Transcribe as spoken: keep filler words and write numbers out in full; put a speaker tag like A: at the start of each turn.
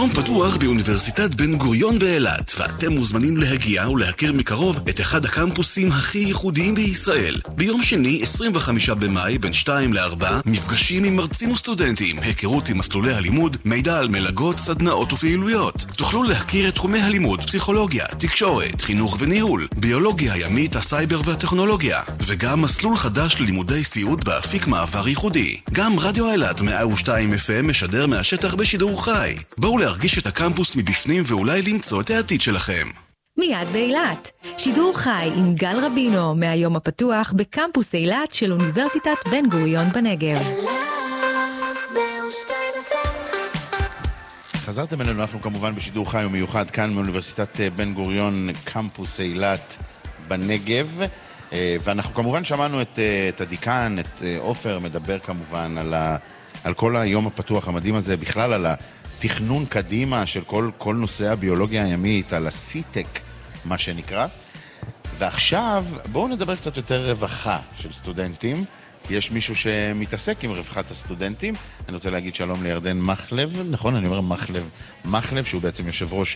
A: יום פתוח באוניברסיטת בן גוריון באילת, ואתם מוזמנים להגיע ולהכיר מקרוב את אחד הקמפוסים הכי ייחודיים בישראל. ביום שני, עשרים וחמישה במאי, בין שתיים לארבע, מפגשים עם מרצים וסטודנטים, היכרות עם מסלולי הלימוד, מידע על מלגות, סדנאות ופעילויות. תוכלו להכיר את תחומי הלימוד, פסיכולוגיה, תקשורת, חינוך וניהול, ביולוגיה הימית, הסייבר והטכנולוגיה, וגם מסלול חדש ללימודי סיעוד באפיק מעבר ייחודי. גם רדיו אילת מאה ושתיים אף אם משדר מהשטח בשידור חי. בואו להרגיש את הקמפוס מבפנים ואולי למצוא את העתיד שלכם.
B: מיד באילת, שידור חי עם גל רבינו מהיום הפתוח בקמפוס אילת של אוניברסיטת בן גוריון בנגב.
C: חזרתם אלינו, אנחנו כמובן בשידור חי ומיוחד כאן מאוניברסיטת בן גוריון, קמפוס אילת בנגב, ואנחנו כמובן שמענו את, את הדיקן, את אופר, מדבר כמובן על, ה, על כל היום הפתוח המדהים הזה, בכלל על התכנון קדימה של כל, כל נושא הביולוגיה הימית, על הסיטק, מה שנקרא. ועכשיו בואו נדבר קצת יותר רווחה של סטודנטים. יש מישהו שמתעסק עם רווחת הסטודנטים. אני רוצה להגיד שלום לירדן מחלב, נכון? אני אומר מחלב, מחלב, שהוא בעצם יושב ראש